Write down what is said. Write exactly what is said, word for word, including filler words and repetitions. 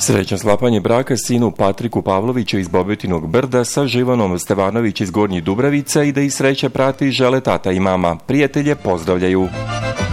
Srećno sklapanje braka sinu Patriku Pavloviću iz Bobetinog Brda sa Živanom Stevanović iz Gornjih Dubravica i da ih sreća prati žele tata i mama. Prijatelje pozdravljaju.